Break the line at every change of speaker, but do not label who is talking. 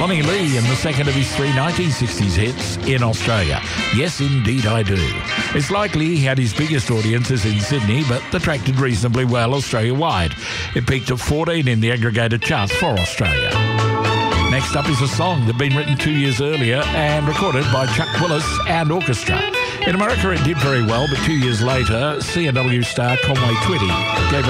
Lonnie Lee in the second of his three 1960s hits in Australia. Yes, indeed I do. It's likely he had his biggest audiences in Sydney, but the track did reasonably well Australia-wide. It peaked at 14 in the aggregated charts for Australia. Next up is a song that had been written 2 years earlier and recorded by Chuck Willis and orchestra. In America it did very well, but 2 years later, C&W star Conway Twitty gave